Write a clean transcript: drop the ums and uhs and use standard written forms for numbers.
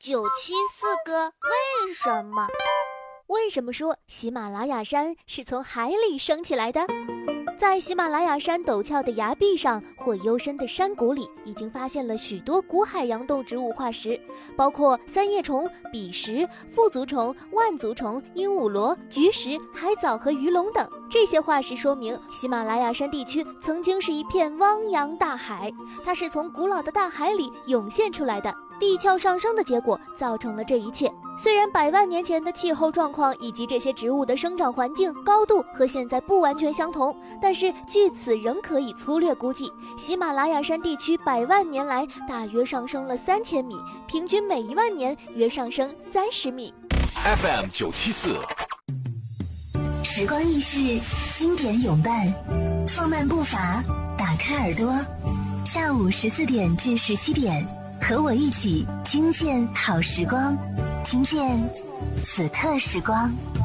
974个为什么？ 为什么说喜马拉雅山是从海里升起来的？在喜马拉雅山陡峭的崖壁上或幽深的山谷里，已经发现了许多古海洋动植物化石，包括三叶虫、笔石、腹足虫、腕足虫、鹦鹉螺、菊石、海藻和鱼龙等。这些化石说明喜马拉雅山地区曾经是一片汪洋大海，它是从古老的大海里涌现出来的。地壳上升的结果造成了这一切。虽然100万年前的气候状况以及这些植物的生长环境、高度和现在不完全相同，但是据此仍可以粗略估计，喜马拉雅山地区100万年来大约上升了3000米，平均每1万年约上升30米。 FM 974， 时光易逝，经典永伴，放慢步伐，打开耳朵，下午14点至17点。和我一起听见好时光，听见此刻时光。